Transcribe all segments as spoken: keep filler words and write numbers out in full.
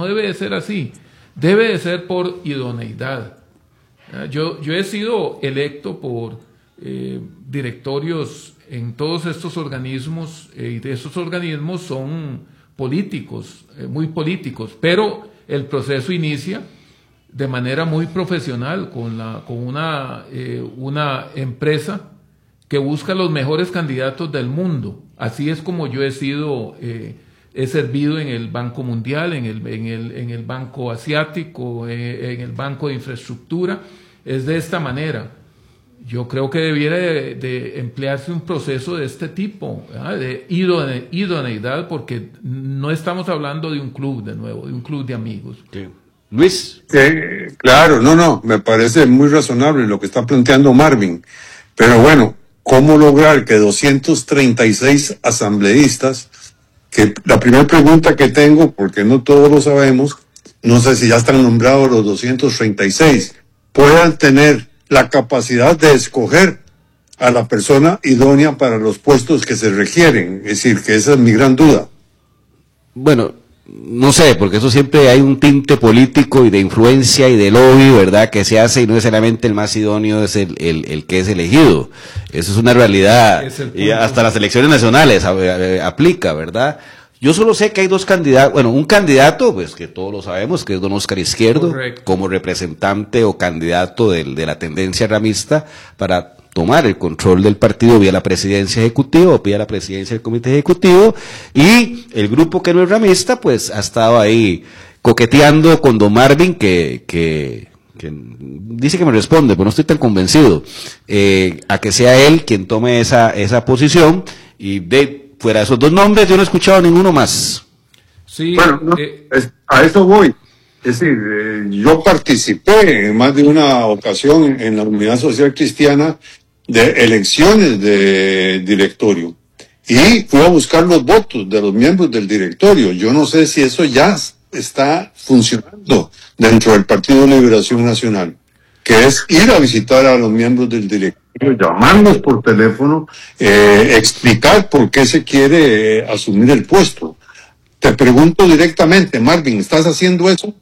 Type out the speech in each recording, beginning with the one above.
no debe de ser así, debe de ser por idoneidad. Yo, yo he sido electo por eh, directorios en todos estos organismos, eh, y de estos organismos son políticos, eh, muy políticos, pero el proceso inicia de manera muy profesional con, la, con una, eh, una empresa que busca los mejores candidatos del mundo. Así es como yo he sido, eh, he servido en el Banco Mundial, en el, en el, en el Banco Asiático, eh, en el Banco de Infraestructura. Es de esta manera. Yo creo que debiera de, de emplearse un proceso de este tipo, ¿verdad? De idone, idoneidad, porque no estamos hablando de un club de nuevo, de un club de amigos. Sí. Luis. Eh, claro, no, no, me parece muy razonable lo que está planteando Marvin, pero bueno, ¿cómo lograr que doscientos treinta y seis asambleístas, que la primera pregunta que tengo, porque no todos lo sabemos, no sé si ya están nombrados los doscientos treinta y seis, puedan tener la capacidad de escoger a la persona idónea para los puestos que se requieren? Es decir, que esa es mi gran duda. Bueno, no sé, porque eso siempre hay un tinte político y de influencia y de lobby, ¿verdad?, que se hace, y no necesariamente el más idóneo es el, el, el que es elegido. Eso es una realidad, es y hasta las elecciones nacionales a, a, a, aplica, ¿verdad? Yo solo sé que hay dos candidatos, bueno, un candidato, pues que todos lo sabemos, que es don Oscar Izquierdo, correcto, como representante o candidato de, de la tendencia ramista para tomar el control del partido vía la presidencia ejecutiva o vía la presidencia del comité ejecutivo, y el grupo que no es ramista, pues ha estado ahí coqueteando con don Marvin, que, que, que dice que me responde, pero no estoy tan convencido, eh, a que sea él quien tome esa, esa posición, y de fuera de esos dos nombres, yo no he escuchado ninguno más. Sí, bueno, no, eh, es, a eso voy. Es decir, eh, yo participé en más de una ocasión en la Unidad Social Cristiana de elecciones de directorio y fui a buscar los votos de los miembros del directorio. Yo no sé si eso ya está funcionando dentro del Partido de Liberación Nacional, que es ir a visitar a los miembros del directorio, llamarlos por teléfono, eh, explicar por qué se quiere eh, asumir el puesto. Te pregunto directamente, Marvin, ¿estás haciendo eso?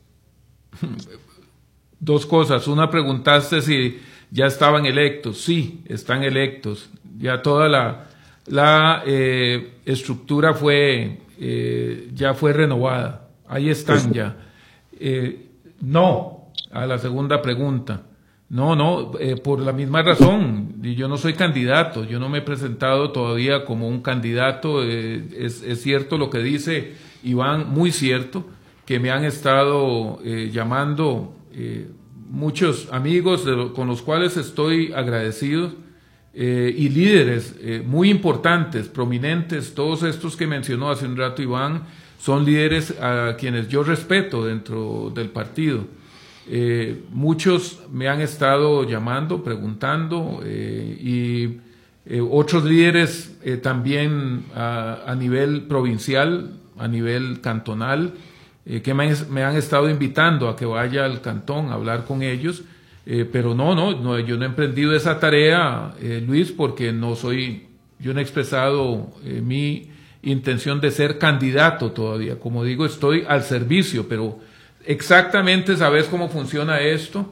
Dos cosas. Una, preguntaste si ya estaban electos. Sí, están electos. Ya toda la, la eh, estructura fue eh, ya fue renovada. Ahí están Eso. ya. Eh, no, a la segunda pregunta. No, no, eh, por la misma razón. Yo no soy candidato, yo no me he presentado todavía como un candidato. Eh, es, es cierto lo que dice Iván, muy cierto, que me han estado eh, llamando eh, muchos amigos de lo, con los cuales estoy agradecido, eh, y líderes eh, muy importantes, prominentes. Todos estos que mencionó hace un rato Iván son líderes a quienes yo respeto dentro del partido. Eh, muchos me han estado llamando, preguntando, eh, y eh, otros líderes eh, también a, a nivel provincial, a nivel cantonal, eh, que me han, me han estado invitando a que vaya al cantón a hablar con ellos, eh, pero no, no, no, yo no he emprendido esa tarea, eh, Luis, porque no soy, yo no he expresado eh, mi intención de ser candidato todavía. Como digo, estoy al servicio, pero exactamente sabes cómo funciona esto,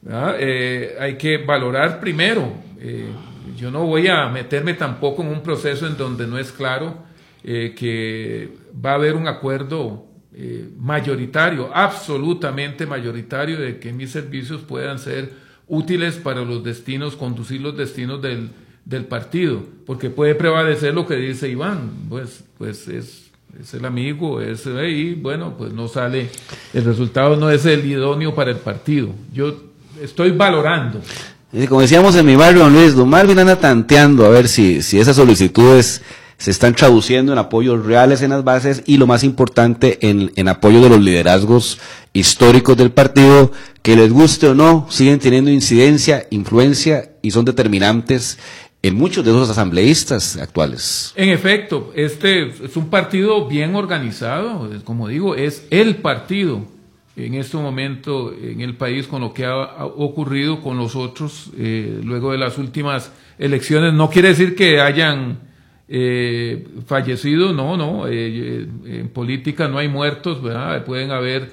eh, hay que valorar primero. Eh, yo no voy a meterme tampoco en un proceso en donde no es claro eh, que va a haber un acuerdo eh, mayoritario, absolutamente mayoritario, de que mis servicios puedan ser útiles para los destinos, conducir los destinos del, del partido, porque puede prevalecer lo que dice Iván, pues, pues es es el amigo, es, y bueno, pues no sale, el resultado no es el idóneo para el partido. Yo estoy valorando. Y como decíamos en mi barrio, don Luis, don Marvin anda tanteando a ver si, si esas solicitudes se están traduciendo en apoyos reales en las bases, y lo más importante, en, en apoyo de los liderazgos históricos del partido, que les guste o no, siguen teniendo incidencia, influencia, y son determinantes en muchos de esos asambleístas actuales. En efecto, este es un partido bien organizado, como digo, es el partido en este momento en el país, con lo que ha ocurrido con los otros eh, luego de las últimas elecciones. No quiere decir que hayan eh, fallecido, no, no, eh, en política no hay muertos, ¿verdad? Pueden haber